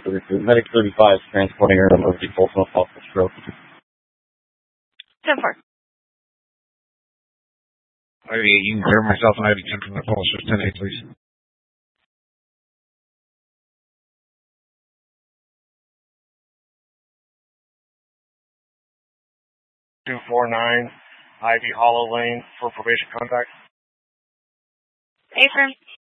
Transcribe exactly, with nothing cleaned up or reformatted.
Medic thirty-five is transporting her to emergency pulse no possible stroke. ten four. Ivy eight, you can clear myself and Ivy ten from the pulse. Just ten eight, please. two four nine, Ivy Hollow Lane for probation contact. Affirm.